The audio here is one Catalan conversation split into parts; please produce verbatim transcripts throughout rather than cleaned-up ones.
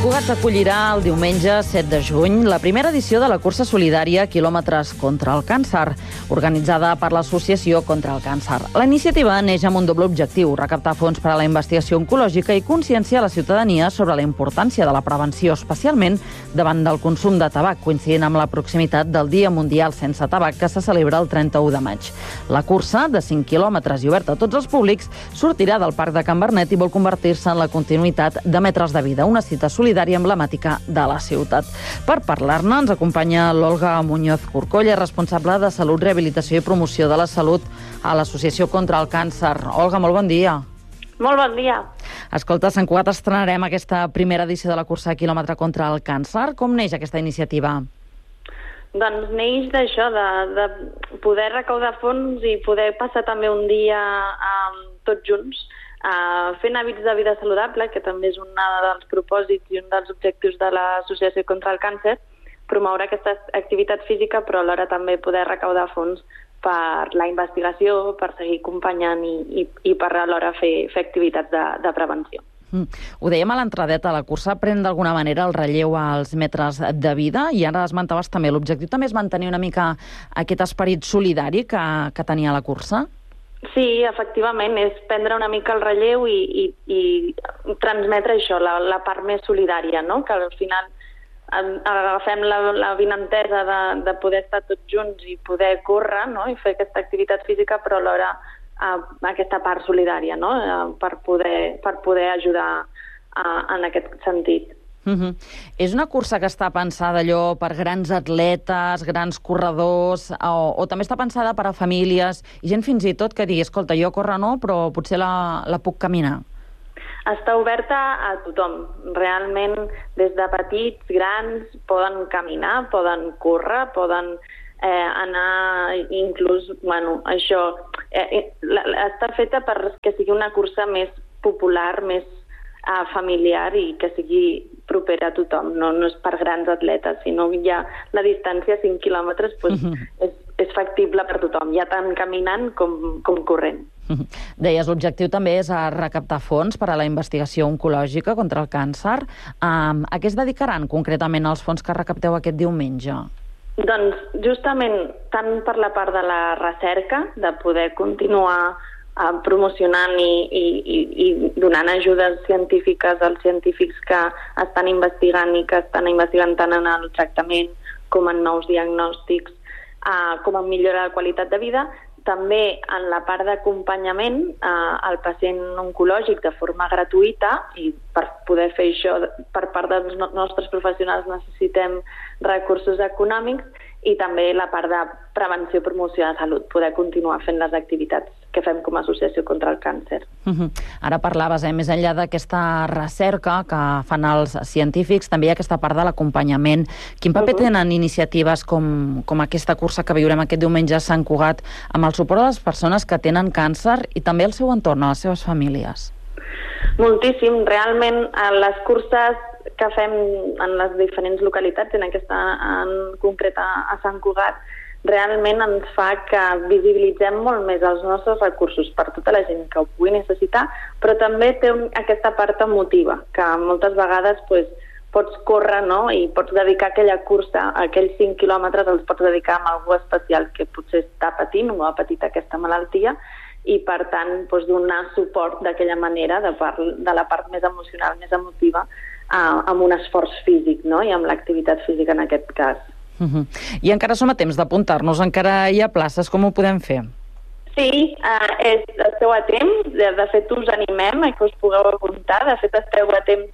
Cugat acollirà el diumenge set de juny la primera edició de la cursa solidària Quilòmetres contra el càncer, organitzada per l'Associació contra el Càncer. La iniciativa neix amb un doble objectiu, recaptar fons per a la investigació oncològica i conscienciar la ciutadania sobre la importància de la prevenció, especialment davant del consum de tabac, coincidint amb la proximitat del Dia Mundial Sense Tabac, que se celebra el trenta-u de maig. La cursa, de cinc quilòmetres i oberta a tots els públics, sortirà del Parc de Can Bernet i vol convertir-se en la continuïtat de Metres de Vida, una cita solidària emblemàtica de la ciutat. Per parlar-ne ens acompanya l'Olga Muñoz Corcolla, responsable de Salut, Rehabilitació i Promoció de la Salut a l'Associació contra el Càncer. Olga, molt bon dia. Molt bon dia. Escolta, a Sant Cugat estrenarem aquesta primera edició de la cursa Quilòmetre contra el Càncer. Com neix aquesta iniciativa? Doncs neix d'això, de, de poder recaudar fons i poder passar també un dia um, tots junts Uh, fent hàbits de vida saludable, que també és un dels propòsits i un dels objectius de l'Associació contra el Càncer, promoure aquesta activitat física, però alhora també poder recaudar fons per la investigació, per seguir acompanyant i, i, i per alhora fer, fer activitats de, de prevenció. Mm. Ho dèiem a l'entradeta, la cursa pren d'alguna manera el relleu als metres de vida i ara esmentaves també, l'objectiu també és mantenir una mica aquest esperit solidari que, que tenia la cursa? Sí, efectivament, és prendre una mica el relleu i, i, i transmetre això, la, la part més solidària, no? Que al final agafem la, la vinentesa de, de poder estar tots junts i poder córrer, no? I fer aquesta activitat física, però alhora uh, aquesta part solidària, no? Uh, per, poder, per poder ajudar uh, en aquest sentit. Uh-huh. És una cursa que està pensada allò per grans atletes, grans corredors, o, o també està pensada per a famílies i gent fins i tot que digui, escolta, jo córrer no, però potser la, la puc caminar? Està oberta a tothom. Realment, des de petits, grans, poden caminar, poden córrer, poden eh, anar inclús, bueno, això, eh, la, la, està feta perquè sigui una cursa més popular, més eh, familiar i que sigui propera a tothom, no, no és per grans atletes, sinó ja la distància cinc quilòmetres pues, uh-huh. és, és factible per tothom, ja tant caminant com, com corrent. Uh-huh. Deies, l'objectiu també és a recaptar fons per a la investigació oncològica contra el càncer. Um, a què es dedicaran concretament els fons que recapteu aquest diumenge? Doncs justament tant per la part de la recerca, de poder continuar Uh, promocionant i, i, i, i donant ajudes científiques als científics que estan investigant i que estan investigant tant en el tractament com en nous diagnòstics, uh, com en millora de qualitat de vida. També en la part d'acompanyament uh, al pacient oncològic de forma gratuïta, i per poder fer això per part dels nostres professionals necessitem recursos econòmics, i també la part de prevenció i promoció de salut, poder continuar fent les activitats que fem com a Associació contra el Càncer. Uh-huh. Ara parlaves, eh, més enllà d'aquesta recerca que fan els científics, també hi ha aquesta part de l'acompanyament. Quin paper uh-huh. tenen iniciatives com, com aquesta cursa que viurem aquest diumenge a Sant Cugat amb el suport de les persones que tenen càncer i també el seu entorn, a les seves famílies? Moltíssim. Realment, les curses que fem en les diferents localitats, en aquesta en concret a Sant Cugat, realment ens fa que visibilitzem molt més els nostres recursos per tota la gent que ho pugui necessitar, però també té un, aquesta part emotiva, que moltes vegades pues, pots córrer, no? I pots dedicar aquella cursa, aquells cinc quilòmetres els pots dedicar a algú especial que potser està patint o ha patit aquesta malaltia, i per tant pues, donar suport d'aquella manera, de, part, de la part més emocional, més emotiva, Uh, amb un esforç físic, no? I amb l'activitat física en aquest cas. Uh-huh. I encara som a temps d'apuntar-nos, encara hi ha places, com ho podem fer? Sí, uh, és, esteu a temps, de, de fet us animem a que us pugueu apuntar, de fet esteu a temps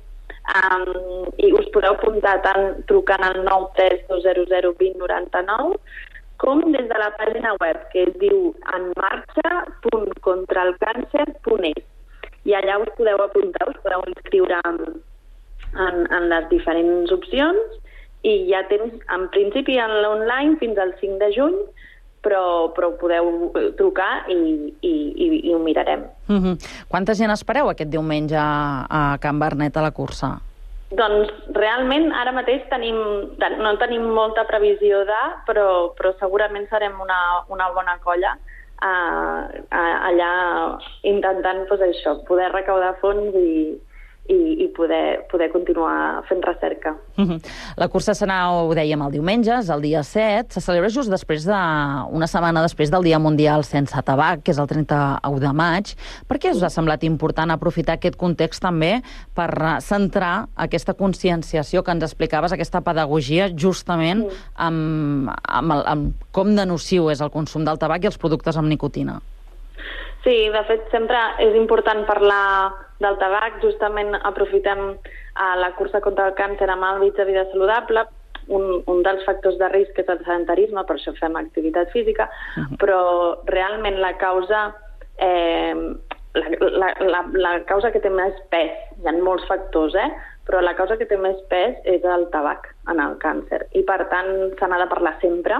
um, i us podeu apuntar tant trucant al nou tres dos zero zero dos zero nou nou com des de la pàgina web que es diu enmarxa punt contralcàncer punt es, i allà us podeu apuntar, us podeu inscriure amb En, en les diferents opcions i ja tens, en principi, en l'online fins al cinc de juny, però, però podeu trucar i, i, i, i ho mirarem. Uh-huh. Quanta gent espereu aquest diumenge a, a Can Bernet a la cursa? Doncs realment ara mateix tenim, no tenim molta previsió de, però, però segurament serem una, una bona colla uh, uh, allà intentant pues, això, poder recaudar fons i i, i poder, poder continuar fent recerca. La cursa serà, ho dèiem, el diumenge, és el dia set, se celebra just després de, una setmana després del Dia Mundial Sense Tabac, que és el trenta-u de maig. Per què us ha semblat important aprofitar aquest context també per centrar aquesta conscienciació que ens explicaves, aquesta pedagogia, justament mm. amb, amb, el, amb com de nociu és el consum del tabac i els productes amb nicotina? Sí, de fet, sempre és important parlar del tabac. Justament aprofitem uh, la cursa contra el càncer amb hàbits de vida saludable. Un, un dels factors de risc és el sedentarisme, per això fem activitat física, uh-huh. però realment la causa, eh, la, la, la, la causa que té més pes, hi ha molts factors, eh? però la causa que té més pes és el tabac en el càncer. I per tant se n'ha de parlar sempre.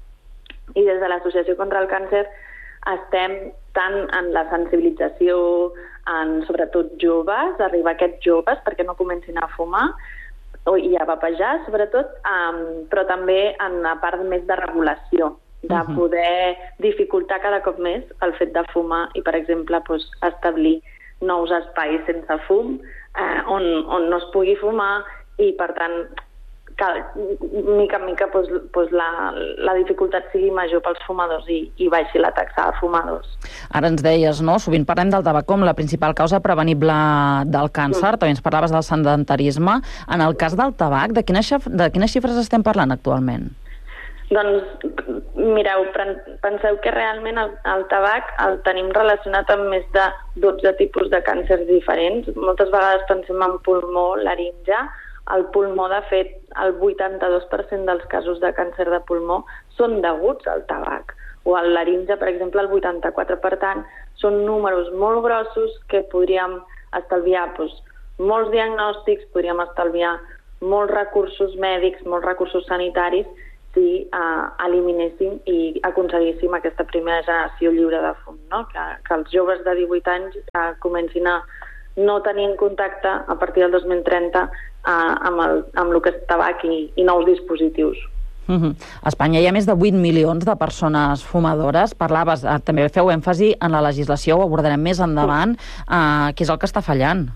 I des de l'Associació contra el Càncer estem tant en la sensibilització en, sobretot, joves, arribar a aquests joves perquè no comencin a fumar i a vapejar, sobretot, um, però també en la part més de regulació, de poder dificultar cada cop més el fet de fumar i, per exemple, doncs, establir nous espais sense fum eh, on, on no es pugui fumar i, per tant, que mica en mica pues, pues la, la dificultat sigui major pels fumadors i, i baixi la taxa de fumadors. Ara ens deies, no? Sovint parlem del tabac com la principal causa prevenible del càncer, mm. també ens parlaves del sedentarisme. En el cas del tabac, de quines, de quines xifres estem parlant actualment? Doncs, mireu, penseu que realment el, el tabac el tenim relacionat amb més de dotze tipus de càncers diferents. Moltes vegades pensem en pulmó, laringe. El pulmó, de fet, el vuitanta-dos per cent dels casos de càncer de pulmó són deguts al tabac. O el laringe, per exemple, el vuitanta-quatre per cent. Per tant, són números molt grossos que podríem estalviar doncs, molts diagnòstics, podríem estalviar molts recursos mèdics, molts recursos sanitaris, si eh, eliminéssim i aconseguíssim aquesta primera generació lliure de fum, no? que, que els joves de divuit anys eh, comencin a no tenint contacte a partir del dos mil trenta eh, amb, el, amb el que és tabac i, i nous dispositius. Uh-huh. A Espanya hi ha més de vuit milions de persones fumadores. Parlaves, eh, també feu èmfasi en la legislació, ho abordarem més endavant. Eh, què és el que està fallant?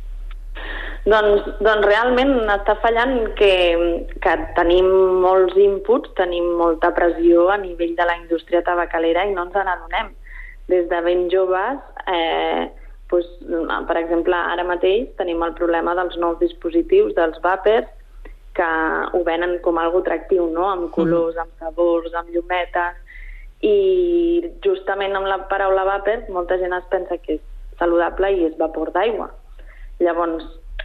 Doncs, doncs realment està fallant que, que tenim molts inputs, tenim molta pressió a nivell de la indústria tabacalera i no ens n'adonem. Des de ben joves... Eh, Pues, per exemple, ara mateix tenim el problema dels nous dispositius, dels vapers, que ho venen com algo atractiu, no? Amb colors, amb sabors, amb llumetes, i justament amb la paraula vapor molta gent es pensa que és saludable i és vapor d'aigua. Llavors,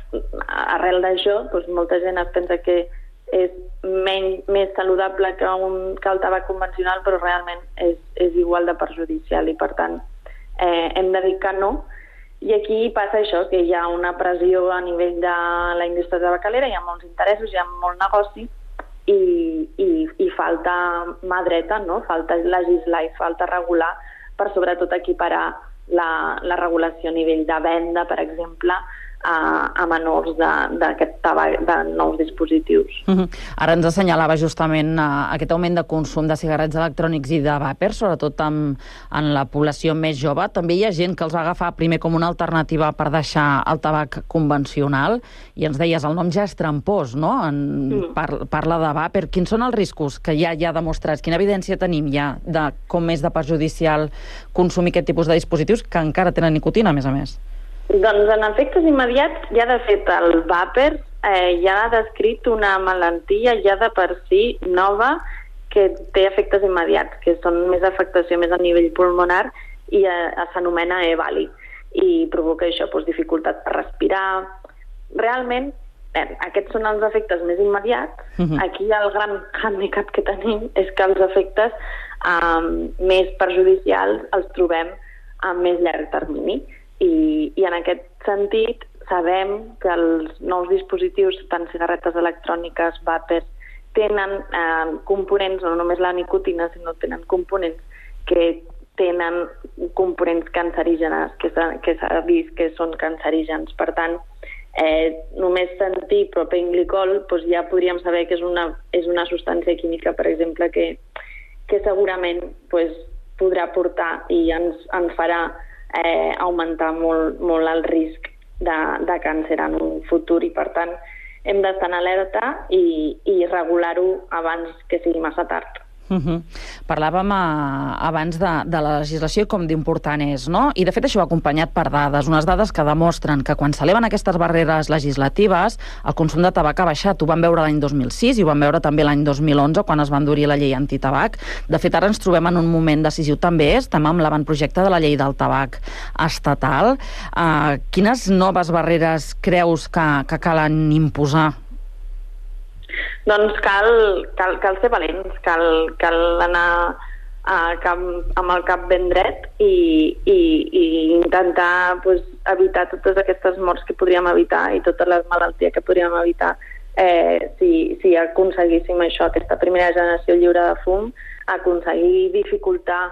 arrel d'això, doncs, molta gent es pensa que és menys, més saludable que, un, que el tabac convencional, però realment és, és igual de perjudicial i, per tant, eh, hem de dir que no. I aquí passa això, que hi ha una pressió a nivell de la indústria tabacalera, hi ha molts interessos, hi ha molt negoci i, i, i falta mà dreta, no? Falta legislar i falta regular per sobretot equiparar la, la regulació a nivell de venda, per exemple, a, a menors d'aquest tabac, de nous dispositius. Uh-huh. Ara ens assenyalava justament uh, aquest augment de consum de cigarrets electrònics i de vàpers, sobretot en, en la població més jove. També hi ha gent que els va agafar primer com una alternativa per deixar el tabac convencional, i ens deies, el nom ja és trampós, no? En, mm. par, parla de vàper. Quins són els riscos que ja hi ha demostrats? Quina evidència tenim ja de com és de perjudicial consumir aquest tipus de dispositius que encara tenen nicotina, a més a més? Doncs en efectes immediats, ja de fet el vàper eh, ja ha descrit una malaltia ja de per si nova que té efectes immediats, que són més afectació més a nivell pulmonar i eh, s'anomena EVALI i provoca això, doncs, dificultat per respirar. Realment, eh, aquests són els efectes més immediats. Uh-huh. Aquí el gran handicap que tenim és que els efectes eh, més perjudicials els trobem a més llarg termini. I, i en aquest sentit sabem que els nous dispositius, tant cigarretes electròniques, vàpers, tenen eh, components, no només la nicotina, sinó tenen components que tenen components cancerígenes, que s'ha, que s'ha vist que són cancerígens. Per tant, eh, només sentir propenglicol, doncs ja podríem saber que és una, és una substància química, per exemple, que, que segurament doncs, podrà portar i ens, ens farà Eh, augmentar molt, molt el risc de, de càncer en un futur i, per tant, hem d'estar en alerta i, i regular-ho abans que sigui massa tard. Uh -huh. Parlàvem a, abans de, de la legislació i com d'important és, no? I de fet això va acompanyat per dades, unes dades que demostren que quan s'eleven aquestes barreres legislatives el consum de tabac ha baixat. Ho vam veure l'any dos mil sis i ho vam veure també l'any dos mil onze quan es va endurir la llei antitabac. De fet, ara ens trobem en un moment decisiu també, estem amb l'avantprojecte de la llei del tabac estatal. Uh, quines noves barreres creus que, que calen imposar? Doncs cal, cal, cal ser valents, cal, cal anar a cap, amb el cap ben dret i, i, i intentar pues, evitar totes aquestes morts que podríem evitar i totes les malalties que podríem evitar eh, si, si aconseguíssim això, aquesta primera generació lliure de fum, aconseguir dificultar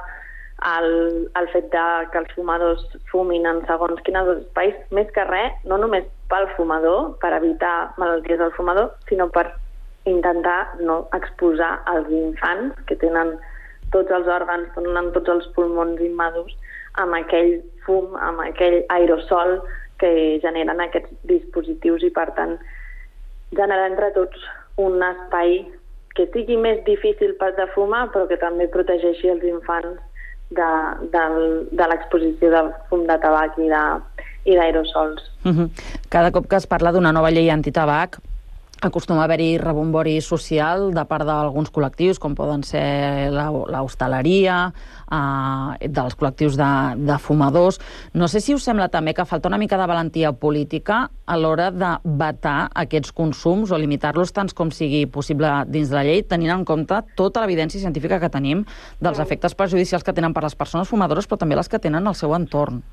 el, el fet de que els fumadors fumin en segons quins espais, més que res, no només pel fumador, per evitar malalties del fumador, sinó per intentar no exposar els infants que tenen tots els òrgans, tenen tots els pulmons immadurs amb aquell fum, amb aquell aerosol que generen aquests dispositius i, per tant, generar entre tots un espai que sigui més difícil pas de fumar però que també protegeixi els infants de, de, de l'exposició de fum de tabac i d'aerosols. Uh-huh. Cada cop que es parla d'una nova llei antitabac acostuma a haver-hi rebombori social de part d'alguns col·lectius, com poden ser l'hostaleria, eh, dels col·lectius de, de fumadors. No sé si us sembla també que falta una mica de valentia política a l'hora de vetar aquests consums o limitar-los tants com sigui possible dins de la llei, tenint en compte tota l'evidència científica que tenim dels efectes perjudicials que tenen per les persones fumadores, però també les que tenen al seu entorn.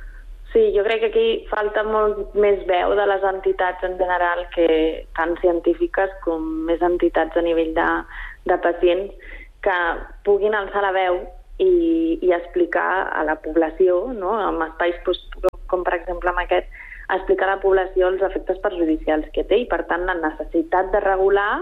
Sí, jo crec que aquí falta molt més veu de les entitats en general, que tant científiques com més entitats a nivell de, de pacients, que puguin alçar la veu i, i explicar a la població, no? En espais com per exemple amb aquest, explicar a la població els efectes perjudicials que té i per tant la necessitat de regular,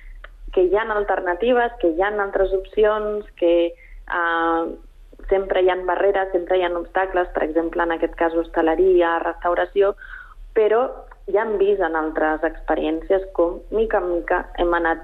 que hi ha alternatives, que hi ha altres opcions, que eh, sempre hi ha barreres, sempre hi ha obstacles, per exemple, en aquest cas hostaleria, restauració, però ja hem vist en altres experiències com, mica en mica, hem anat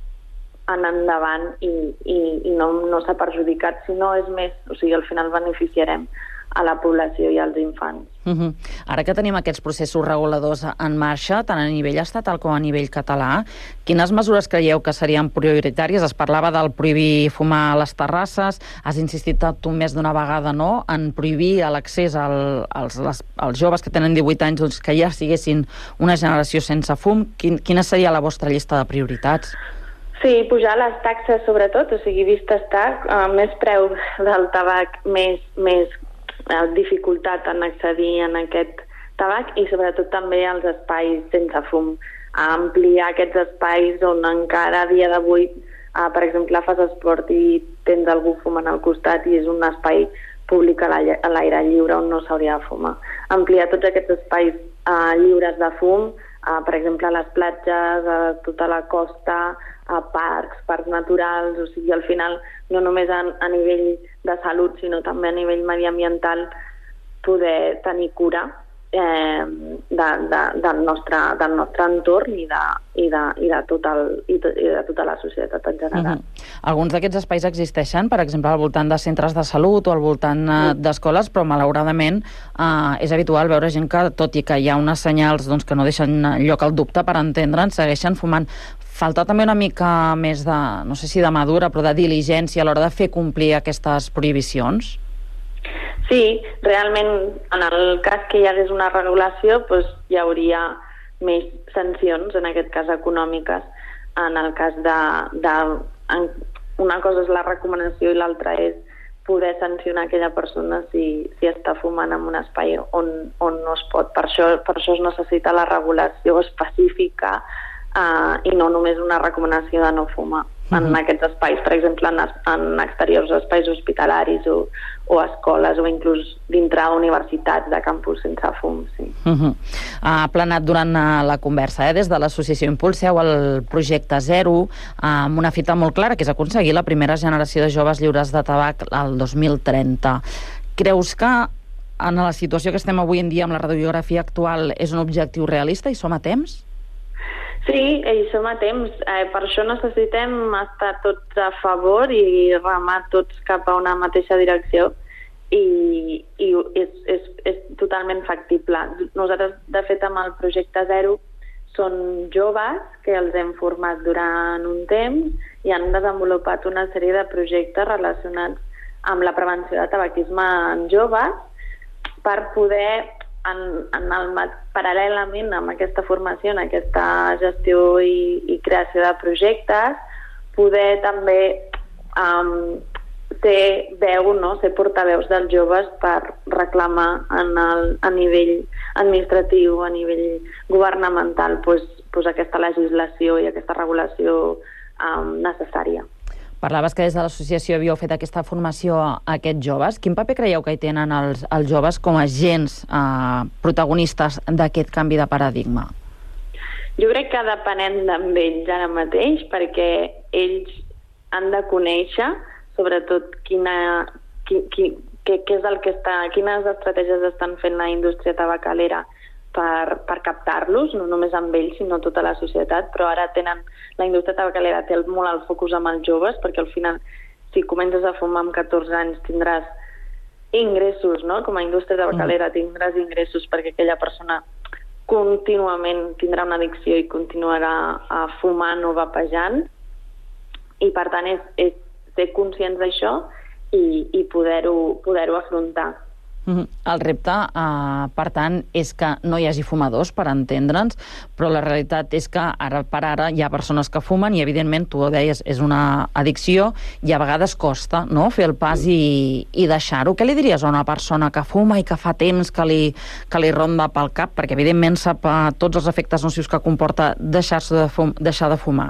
anant endavant i, i, i no, no s'ha perjudicat, sinó és més, o sigui, al final beneficiarem a la població i als infants. Uh-huh. Ara que tenim aquests processos reguladors en marxa, tant a nivell estatal com a nivell català, quines mesures creieu que serien prioritàries? Es parlava del prohibir fumar a les terrasses, has insistit tu més d'una vegada, no?, en prohibir l'accés al, als, les, als joves que tenen divuit anys, doncs, que ja siguessin una generació sense fum. Quin, quina seria la vostra llista de prioritats? Sí, pujar les taxes sobretot, o sigui, vist estar, uh, més preu del tabac, més, més dificultat en accedir en aquest tabac i sobretot també als espais sense fum. Ampliar aquests espais on encara a dia d'avui, eh, per exemple, fas esport i tens algú fumant al costat i és un espai públic a l'aire lliure on no s'hauria de fumar. Ampliar tots aquests espais eh, lliures de fum, eh, per exemple, a les platges, a tota la costa, a parcs, parcs naturals, o sigui, al final, no només a, a nivell de salut, sinó també a nivell mediambiental, poder tenir cura eh, de, de, del, nostre, del nostre entorn i de, i de, i de, tot el, i de, i de tota la societat en general. Uh-huh. Alguns d'aquests espais existeixen, per exemple, al voltant de centres de salut o al voltant uh, d'escoles, però malauradament uh, és habitual veure gent que, tot i que hi ha unes senyals doncs, que no deixen lloc al dubte per entendre'n, segueixen fumant. Falta també una mica més de, no sé si de madura, però de diligència a l'hora de fer complir aquestes prohibicions? Sí, realment, en el cas que hi hagués una regulació, doncs hi hauria més sancions, en aquest cas econòmiques. En el cas de... de en, una cosa és la recomanació i l'altra és poder sancionar aquella persona si, si està fumant en un espai on, on no es pot. Per això, per això es necessita la regulació específica Uh, i no només una recomanació de no fumar en uh-huh. aquests espais, per exemple en, en exteriors, espais hospitalaris o, o escoles o inclús dintre universitats de campus sense fum. Sí. Uh-huh. Ha planat durant la conversa, eh? Des de l'associació impulseu el projecte Zero amb una fita molt clara, que és aconseguir la primera generació de joves lliures de tabac al dos mil trenta. Creus que en la situació que estem avui en dia amb la radiografia actual és un objectiu realista i som a temps? Sí, i som a temps. Eh, per això necessitem estar tots a favor i remar tots cap a una mateixa direcció i, i és, és, és totalment factible. Nosaltres, de fet, amb el projecte Zero són joves que els hem format durant un temps i han desenvolupat una sèrie de projectes relacionats amb la prevenció de tabaquisme en joves per poder, en, en el, paral·lelament amb aquesta formació, en aquesta gestió i, i creació de projectes, poder també um, ser veu, no? ser portaveus dels joves per reclamar en el, a nivell administratiu, a nivell governamental, pues, pues aquesta legislació i aquesta regulació um, necessària. Parlaves que des de l'associació havíeu fet aquesta formació a aquests joves. Quin paper creieu que hi tenen els, els joves com a agents eh, protagonistes d'aquest canvi de paradigma? Jo crec que depenent d'ells ara mateix, perquè ells han de conèixer sobretot quina, qui, qui, què, què és el que està, quines estratègies estan fent la indústria tabacalera per, per captar-los, no només amb ells, sinó tota la societat, però ara tenen, la indústria tabacalera té molt el focus amb els joves, perquè al final, si comences a fumar amb catorze anys, tindràs ingressos, no? Com a indústria tabacalera tindràs ingressos perquè aquella persona contínuament tindrà una addicció i continuarà a fumant o vapejant, i per tant és, és ser conscients d'això i, i poder-ho poder-ho afrontar. Mm-hmm. El repte, eh, per tant, és que no hi hagi fumadors, per entendre'ns, però la realitat és que ara per ara hi ha persones que fumen i, evidentment, tu ho deies, és una addicció i a vegades costa, no?, fer el pas i, i deixar-ho. Què li diries a una persona que fuma i que fa temps que li, que li ronda pel cap? Perquè, evidentment, sap eh, tots els efectes nocius que comporta deixar-se de fum, deixar de fumar.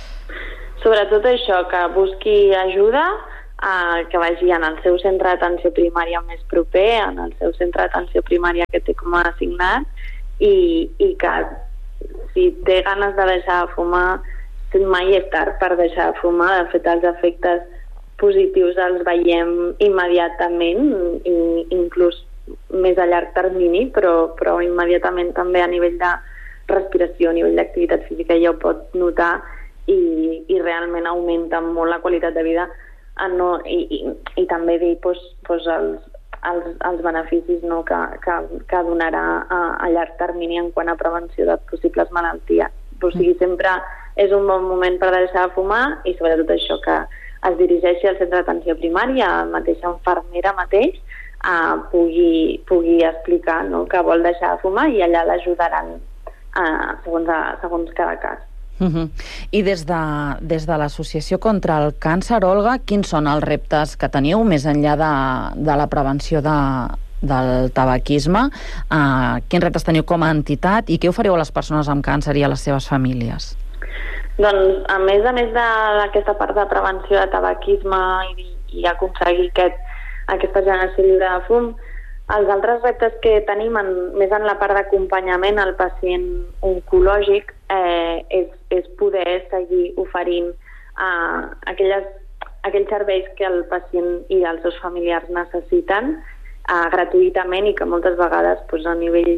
Sobretot això, que busqui ajuda, Uh, que vagi en el seu centre d'atenció primària més proper, en el seu centre d'atenció primària que té com a assignat, i, i que si té ganes de deixar de fumar, mai és tard per deixar de fumar. De fet, els efectes positius els veiem immediatament, i inclús més a llarg termini, però, però immediatament també a nivell de respiració, a nivell d'activitat física ja ho pot notar, i, i realment augmenta molt la qualitat de vida. Ah, no, i, i, i també dir pues, pues els, els, els beneficis, no, que, que, que donarà a, a llarg termini en quant a prevenció de possibles malalties. O sigui, sempre és un bon moment per deixar de fumar i sobretot això, que es dirigeixi al centre d'atenció primària, la mateixa infermera mateix, eh, pugui, pugui explicar, no, que vol deixar de fumar, i allà l'ajudaran eh, segons, a, segons cada cas. Uh-huh. I des de, des de l'Associació contra el Càncer, Olga, quins són els reptes que teniu més enllà de, de la prevenció de, del tabaquisme? Uh, quins reptes teniu com a entitat i què ofereu a les persones amb càncer i a les seves famílies? Doncs, a més a més d'aquesta part de prevenció de tabaquisme i, i aconseguir aquest, aquesta generació lliure de fum, els altres reptes que tenim en, més en la part d'acompanyament al pacient oncològic eh, és, és poder seguir oferint eh, aquelles, aquells serveis que el pacient i els seus familiars necessiten eh, gratuïtament, i que moltes vegades pues, a nivell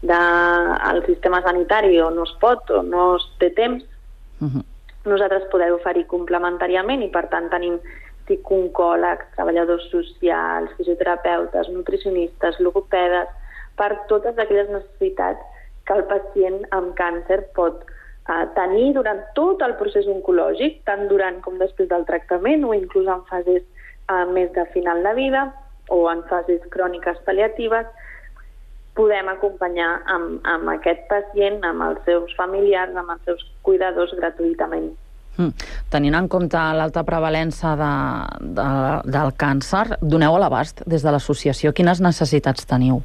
del sistema sanitari o no es pot o no es té temps, uh-huh. nosaltres podem oferir complementàriament, i per tant tenim psicooncòlegs, treballadors socials, fisioterapeutes, nutricionistes, logopedes, per totes aquelles necessitats que el pacient amb càncer pot eh, tenir durant tot el procés oncològic, tant durant com després del tractament, o inclús en fases eh, més de final de vida o en fases cròniques pal·liatives. Podem acompanyar amb, amb aquest pacient, amb els seus familiars, amb els seus cuidadors gratuïtament. Mm. Tenint en compte l'alta prevalença de, de, del càncer, doneu a l'abast des de l'associació? Quines necessitats teniu?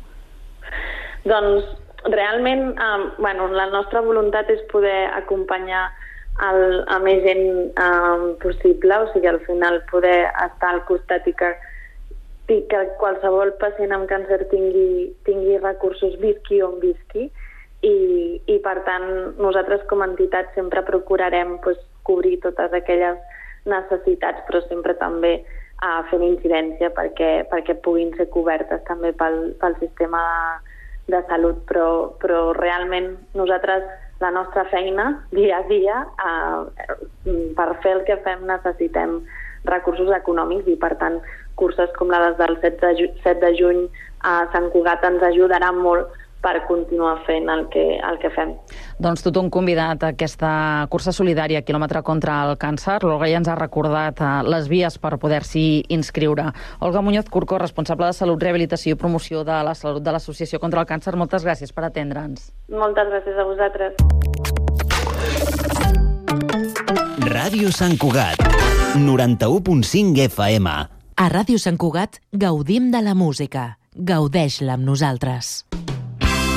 Doncs realment eh, bueno, la nostra voluntat és poder acompanyar el, a més gent eh, possible, o sigui, al final poder estar al costat i que, i que qualsevol pacient amb càncer tingui, tingui recursos, visqui on visqui, i, i per tant nosaltres com a entitat sempre procurarem pues, cobrir totes aquelles necessitats, però sempre també uh, fent incidència perquè, perquè puguin ser cobertes també pel, pel sistema de, de salut, però, però realment nosaltres, la nostra feina, dia a dia, uh, per fer el que fem necessitem recursos econòmics i, per tant, curses com la del set de juny a Sant Cugat ens ajudaran molt per continuar fent el que, el que fem. Doncs tothom convidat a aquesta cursa solidària quilòmetre contra el càncer. L'Olga ja ens ha recordat les vies per poder-s'hi inscriure. Olga Muñoz Curco, responsable de Salut, Rehabilitació i Promoció de la Salut de l'Associació contra el Càncer, moltes gràcies per atendre'ns. Moltes gràcies a vosaltres. Ràdio Sant Cugat, noranta-u punt cinc F M. A Ràdio Sant Cugat gaudim de la música. Gaudeix-la amb nosaltres.